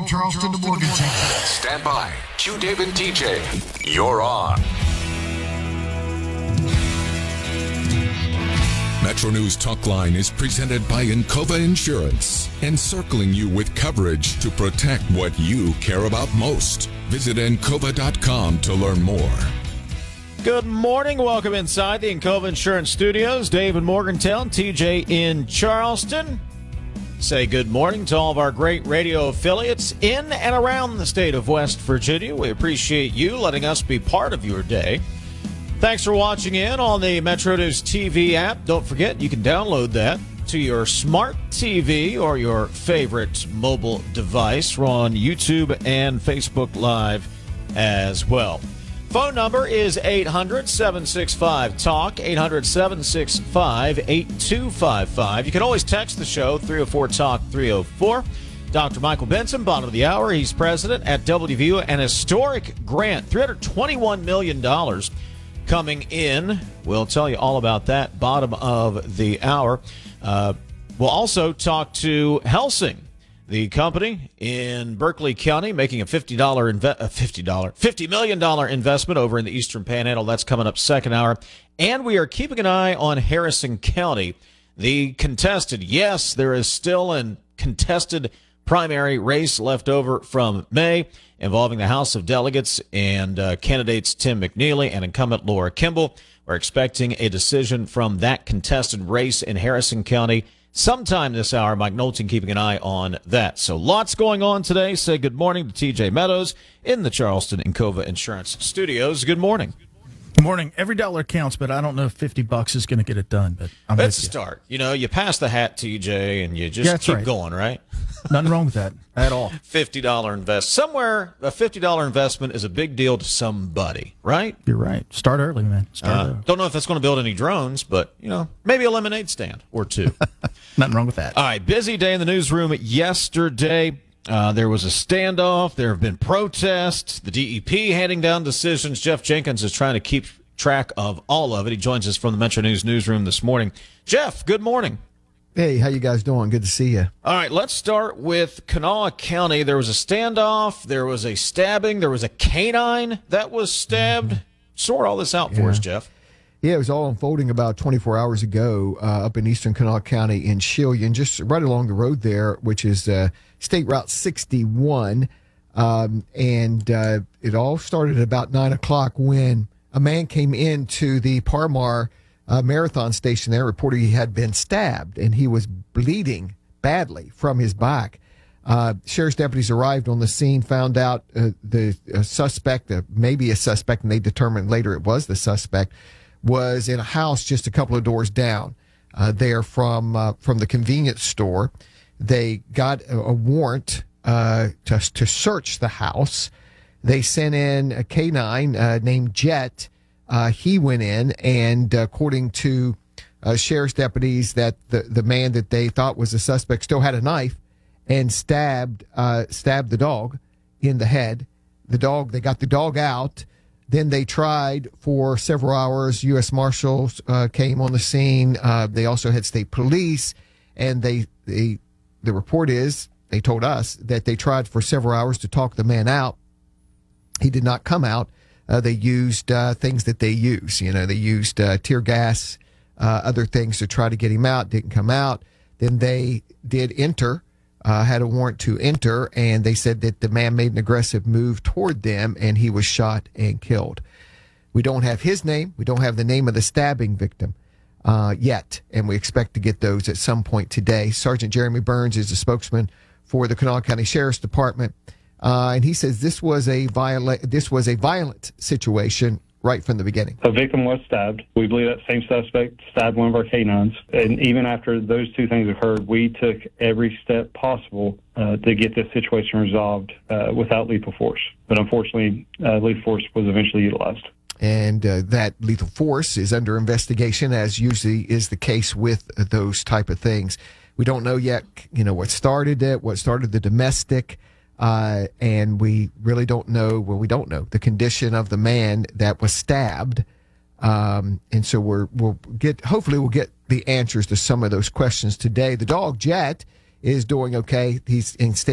from Charleston to Morgantown. Stand by. Q, Dave, and TJ. You're on. Metro News Talk Line is presented by Encova Insurance, encircling you with coverage to protect what you care about most. Visit Encova.com to learn more. Good morning. Welcome inside the Encova Insurance Studios. Dave in Morgantown, TJ in Charleston. Say good morning to all of our great radio affiliates in and around the state of West Virginia. We appreciate you letting us be part of your day. Thanks for watching in on the Metro News TV app. Don't forget, you can download that to your smart TV or your favorite mobile device. We're on YouTube and Facebook Live as well. Phone number is 800-765-TALK, 800-765-8255. You can always text the show, 304-TALK-304. Dr. Michael Benson, bottom of the hour. He's president at WVU. An historic grant, $321 million coming in. We'll tell you all about that, bottom of the hour. We'll also talk to Helsing, the company in Berkeley County, making a $50 million investment over in the Eastern Panhandle. That's coming up second hour. And we are keeping an eye on Harrison County. The contested, yes, there is still a contested primary race left over from May involving the House of Delegates and candidates Tim McNeely and incumbent Laura Kimball. We're expecting a decision from that contested race in Harrison County sometime this hour. Mike Knowlton keeping an eye on that. So lots going on today. Say good morning to TJ Meadows in the Charleston Encova Insurance Studios. Good morning. Good morning. Every dollar counts, but I don't know if $50 is going to get it done. But that's a start. You know, you pass the hat, TJ, and you just keep going, right? Nothing wrong with that at all. $50 invest. Somewhere, a $50 investment is a big deal to somebody, right? You're right. Start early, man. Start early. Don't know if that's going to build any drones, but, you know, maybe a lemonade stand or two. Nothing wrong with that. All right, busy day in the newsroom yesterday. There was a standoff. There have been protests. The DEP handing down decisions. Jeff Jenkins is trying to keep track of all of it. He joins us from the Metro News newsroom this morning. Jeff, good morning. Hey, how you guys doing? Good to see you. All right, let's start with Kanawha County. There was a standoff. There was a stabbing. There was a canine that was stabbed. Sort all this out for us, Jeff. Yeah, it was all unfolding about 24 hours ago up in eastern Kanawha County in Shillian, just right along the road there, which is State Route 61. It all started at about 9 o'clock when a man came into the Parmar marathon station there, reported he had been stabbed, and he was bleeding badly from his back. Sheriff's deputies arrived on the scene, found out the suspect, maybe a suspect, and they determined later it was the suspect, was in a house just a couple of doors down there from the convenience store. They got a warrant to search the house. They sent in a canine named Jet. He went in, and according to sheriff's deputies, that the man that they thought was the suspect still had a knife and stabbed the dog in the head. They got the dog out. Then they tried for several hours. U.S. Marshals came on the scene. They also had state police, and the report is, they told us, that they tried for several hours to talk the man out. He did not come out. They used things that they use. You know, they used tear gas, other things to try to get him out. Didn't come out. Then they did enter, had a warrant to enter, and they said that the man made an aggressive move toward them, and he was shot and killed. We don't have his name. We don't have the name of the stabbing victim yet, and we expect to get those at some point today. Sergeant Jeremy Burns is the spokesman for the Kanawha County Sheriff's Department. And he says this was a violent situation right from the beginning. A victim was stabbed. We believe that same suspect stabbed one of our canines. And even after those two things occurred, we took every step possible to get this situation resolved without lethal force. But unfortunately, lethal force was eventually utilized. And that lethal force is under investigation, as usually is the case with those type of things. We don't know yet, what started it, what started the domestic. And we really don't know, we don't know the condition of the man that was stabbed. And so hopefully we'll get the answers to some of those questions today. The dog, Jet, is doing okay. He's in